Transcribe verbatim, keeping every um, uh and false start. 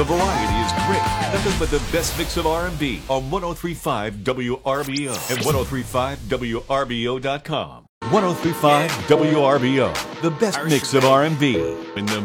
The variety is great. Nothing but the best mix of R and B on one oh three point five W R B O and ten thirty-five W R B O dot com. ten thirty-five W R B O, the best mix of R and B in the